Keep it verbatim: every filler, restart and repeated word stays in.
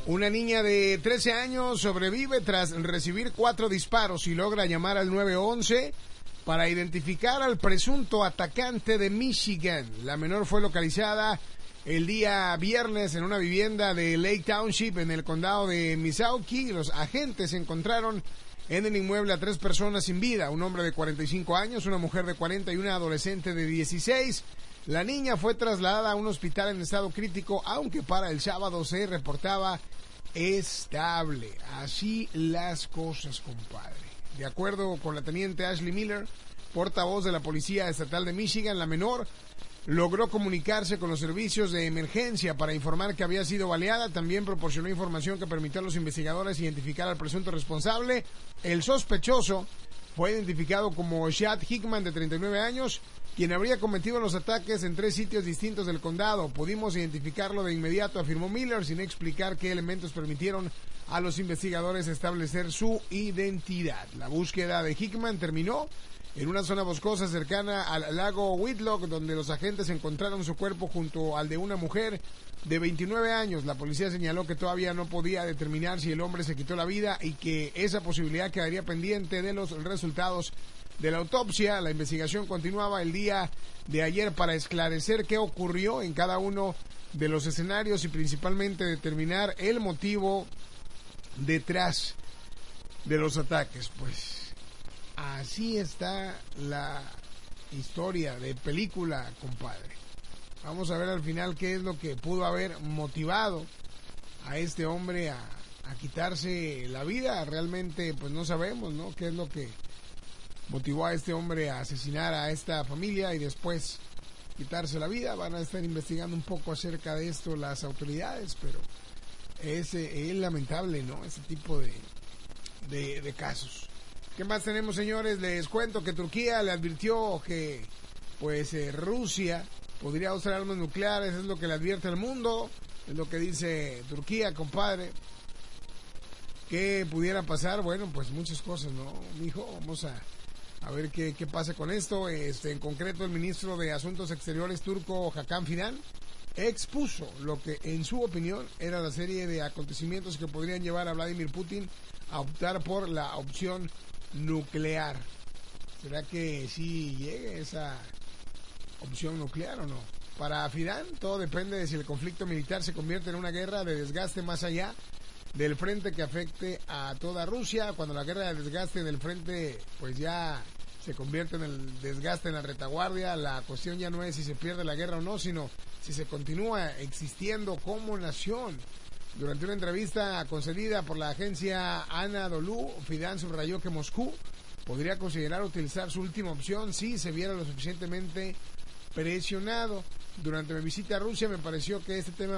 Una niña de trece años sobrevive tras recibir cuatro disparos y logra llamar al nueve once para identificar al presunto atacante de Michigan. La menor fue localizada el día viernes en una vivienda de Lake Township en el condado de Missaukee. Los agentes encontraron en el inmueble a tres personas sin vida, un hombre de cuarenta y cinco años, una mujer de cuarenta y una adolescente de dieciséis. La niña fue trasladada a un hospital en estado crítico, aunque para el sábado se reportaba estable. Así las cosas, compadre. De acuerdo con la teniente Ashley Miller, portavoz de la Policía Estatal de Michigan, la menor logró comunicarse con los servicios de emergencia para informar que había sido baleada. También proporcionó información que permitió a los investigadores identificar al presunto responsable. El sospechoso fue identificado como Chad Hickman, de treinta y nueve años, quien habría cometido los ataques en tres sitios distintos del condado. Pudimos identificarlo de inmediato, afirmó Miller, sin explicar qué elementos permitieron a los investigadores establecer su identidad. La búsqueda de Hickman terminó en una zona boscosa cercana al lago Whitlock, donde los agentes encontraron su cuerpo junto al de una mujer de veintinueve años. La policía señaló que todavía no podía determinar si el hombre se quitó la vida y que esa posibilidad quedaría pendiente de los resultados de la autopsia. La investigación continuaba el día de ayer para esclarecer qué ocurrió en cada uno de los escenarios y principalmente determinar el motivo detrás de los ataques. Pues así está la historia de película, compadre. Vamos a ver al final qué es lo que pudo haber motivado a este hombre a, a quitarse la vida. Realmente pues no sabemos, ¿no?, qué es lo que motivó a este hombre a asesinar a esta familia y después quitarse la vida. Van a estar investigando un poco acerca de esto las autoridades, pero es, es lamentable, ¿no?, este tipo de, de, de casos. ¿Qué más tenemos, señores? Les cuento que Turquía le advirtió que pues eh, Rusia podría usar armas nucleares. Es lo que le advierte al mundo, es lo que dice Turquía, compadre. ¿Qué pudiera pasar? Bueno, pues muchas cosas, ¿no, mijo? Vamos a, a ver qué, qué pasa con esto. Este, en concreto, el ministro de Asuntos Exteriores turco, Hakan Fidan, expuso lo que en su opinión era la serie de acontecimientos que podrían llevar a Vladimir Putin a optar por la opción nuclear. ¿Será que sí llegue esa opción nuclear o no? Para Fidan, todo depende de si el conflicto militar se convierte en una guerra de desgaste más allá del frente que afecte a toda Rusia. Cuando la guerra de desgaste del frente pues ya se convierte en el desgaste en la retaguardia, la cuestión ya no es si se pierde la guerra o no, sino si se continúa existiendo como nación. Durante una entrevista concedida por la agencia Anadolu, Fidan subrayó que Moscú podría considerar utilizar su última opción si se viera lo suficientemente presionado. Durante mi visita a Rusia me pareció que este tema